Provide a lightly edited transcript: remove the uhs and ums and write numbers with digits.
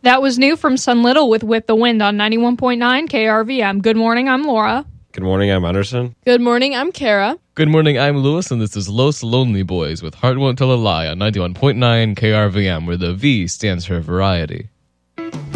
That was new from Sun Little with the Wind on 91.9 KRVM. Good morning, I'm Laura. Good morning, I'm Anderson. Good morning, I'm Kara. Good morning, I'm Lewis, and this is Los Lonely Boys with Heart Won't Tell a Lie on 91.9 KRVM, where the V stands for variety.